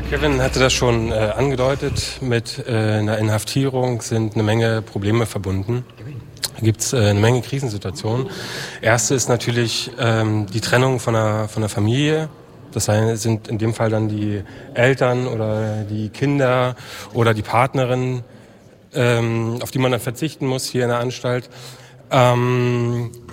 Kevin hatte das schon angedeutet. Mit einer Inhaftierung sind eine Menge Probleme verbunden. Da gibt es eine Menge Krisensituationen. Erste ist natürlich die Trennung von der Familie. Das sind in dem Fall dann die Eltern oder die Kinder oder die Partnerin, auf die man dann verzichten muss hier in der Anstalt.